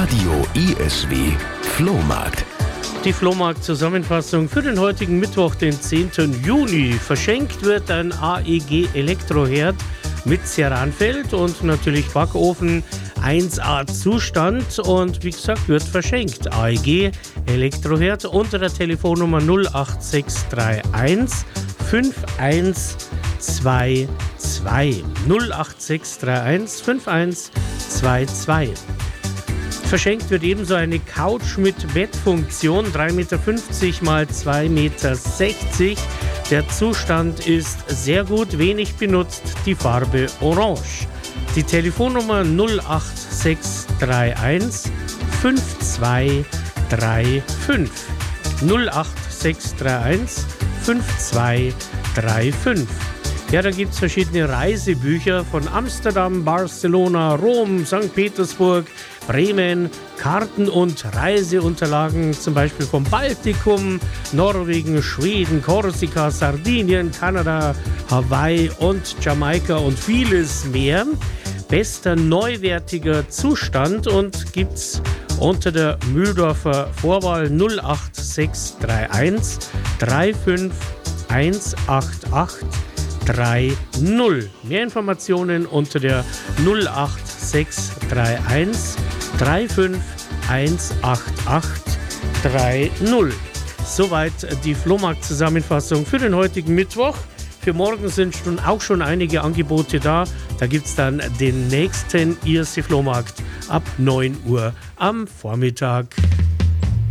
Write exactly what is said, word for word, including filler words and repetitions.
Radio I S W Flohmarkt. Die Flohmarkt-Zusammenfassung für den heutigen Mittwoch, den zehnten Juni. Verschenkt wird ein A E G Elektroherd mit Ceranfeld und natürlich Backofen eins A Zustand und wie gesagt wird verschenkt. A E G Elektroherd unter der Telefonnummer null acht sechs drei eins fünf eins zwei zwei null acht sechs drei eins fünf eins zwei zwei. Verschenkt wird ebenso eine Couch mit Bettfunktion, drei Meter fünfzig mal zwei Meter sechzig. Der Zustand ist sehr gut, wenig benutzt, die Farbe orange. Die Telefonnummer null acht sechs drei eins fünf zwei drei fünf null acht sechs drei eins fünf zwei drei fünf. Ja, da gibt es verschiedene Reisebücher von Amsterdam, Barcelona, Rom, Sankt Petersburg, Bremen, Karten und Reiseunterlagen, zum Beispiel vom Baltikum, Norwegen, Schweden, Korsika, Sardinien, Kanada, Hawaii und Jamaika und vieles mehr. Bester neuwertiger Zustand und gibt's unter der Mühldorfer Vorwahl null acht sechs drei eins drei fünf eins acht acht drei null. Mehr Informationen unter der null acht sechs drei eins drei fünf eins acht acht drei null. Soweit die Flohmarkt-Zusammenfassung für den heutigen Mittwoch. Für morgen sind schon auch schon einige Angebote da. Da gibt es dann den nächsten I S W Flohmarkt ab neun Uhr am Vormittag.